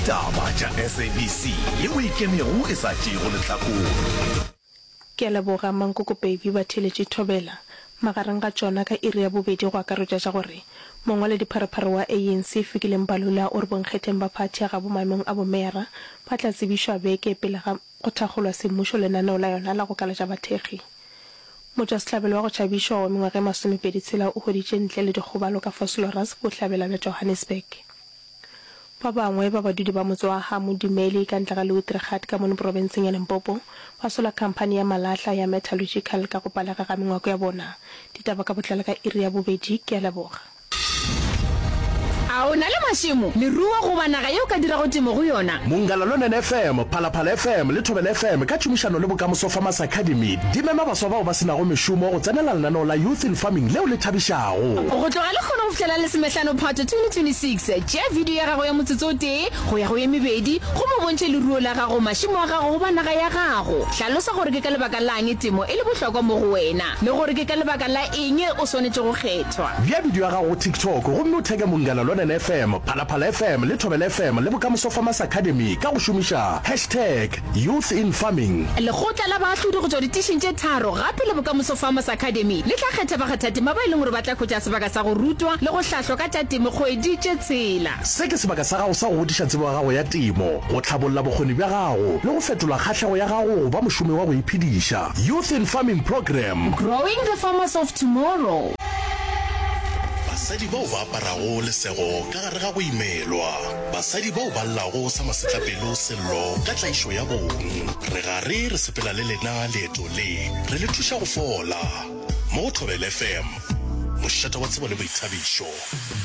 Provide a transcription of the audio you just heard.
Taba tša SABC yeo e kemego e sa tšego lehlakore. Ke a leboga Mankoko Baby ba theletše thobela magareng ga tšona ka iri ya bobedi go akaretša tša gore mongwe le dipharephare wa ANC Fikile Mbalula o re bonkgetheng ba phathi ga bomaemong a bomera ba tla tsebišwa beke pele ga go thakgolwa semmušo lenaneo la yona la go kaletša bathekgi. Motšwasehlabelo wa go tšhabišwa wa mengwaga e 26 o hweditše ntle le dikgobalo ka Vosloorus go hlabela le Johannesburg. Ba bangwe ba badudi ba motse wa Hamudimeli ka ntle ga Leeutrigard ka mo provinseng ya Limpopo ba sola khamphane ya malahla ya Metallurgical ka go palega ga mengwako ya bona. Ditaba ka botlalo ka iri ya bobedi ke a leboga. A o na le mašemo le rua go banaga yeo ka dirago temo go yona. Mongalalonen FM, Phalaphala FM le Thobela FM ka tšhomišano le Bokamoso Farmers Academy di mema baswa bao ba senago mešomo go tsenela lenaneo la Youth in Farming leo le thabišago. Go tloga le kgona go fitlhela le semetlano Phatwe 2026 tšea video ya gago ya motsotso o tee go ya go ye mebedi go mo bontšhe le ruo la gago mašemo a gago go banaga ya gago. Hlalosa gore ke ka lebaka la eng temo e le bohlokwa mo go wena le gore ke ka lebaka la eng o swanetše go kgethwa. Bia video ya gago go TikTok gomme o theke Mongalalonen FM, Phalaphala FM le Thobela FM le Bokamoso Farmers Academy ka go šomiša #Youth in Farming. Lekgotla la baahlodi go tšwa ditišeng tše tharo gape le Bokamoso Farmers Academy le tla kgetha bakgathatema ba e leng gore ba tla khwetša sebaka sa go rutwa le go hlahlwa ka tša temo kgwedi tše tshela. Se ke sebaka sa gago sa go godiša tsebo ya gago ya temo, go tlhabolola bokgoni bja gago le go fetola kgahlego ya gago ba mošomi wa go iphediša. Youth in Farming Program, growing the farmers of tomorrow. Basadi bao ba aparago lesego ka gare ga go imelwa, basadi bao ba llago sa masetlapelo sello ka tlaišo ya bong. Re gare re sepela le lena leeto le re le thuša go fola mo Thobela FM, mošata wa tsebo le boithabišo.